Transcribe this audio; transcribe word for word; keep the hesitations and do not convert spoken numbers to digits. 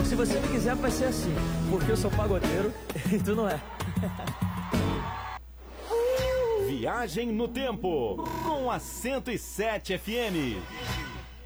Se você me quiser, vai ser assim, porque eu sou pagodeiro e tu não é. Viagem no Tempo, com a cento e sete F M.